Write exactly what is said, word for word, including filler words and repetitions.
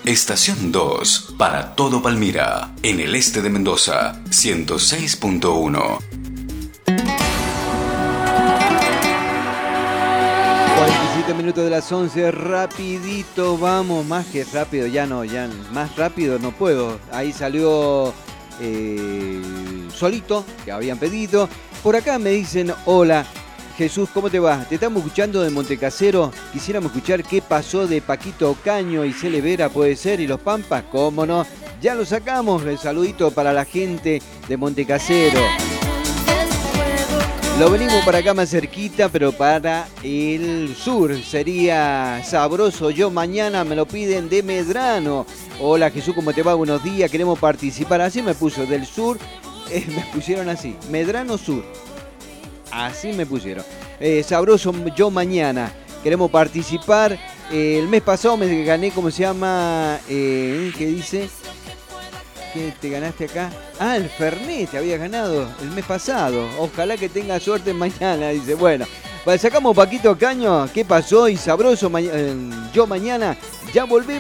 Estación dos, para todo Palmira, en el este de Mendoza, ciento seis punto uno. cuarenta y siete minutos de las once, rapidito, vamos, más que rápido, ya no, ya más rápido no puedo. Ahí salió eh, Solito, que habían pedido. Por acá me dicen, hola, Jesús, ¿cómo te va? Te estamos escuchando de Montecasero. Quisiéramos escuchar qué pasó de Paquito Ocaño y Cele Vera, puede ser, y Los Pampas, ¿cómo no? Ya lo sacamos, el saludito para la gente de Montecasero. Lo venimos para acá más cerquita, pero para el sur. Sería sabroso. Yo mañana me lo piden de Medrano. Hola Jesús, ¿cómo te va? Buenos días, queremos participar. Así me puso, del sur, eh, me pusieron así, Medrano Sur. Así me pusieron. Eh, sabroso yo mañana. Queremos participar. Eh, el mes pasado me gané, ¿cómo se llama? Eh, ¿Qué dice? ¿Qué te ganaste acá? Ah, el Fernet te había ganado el mes pasado. Ojalá que tenga suerte mañana. Dice, bueno, sacamos Paquito Ocaño. ¿Qué pasó? Y sabroso ma- eh, yo mañana. Ya volvemos.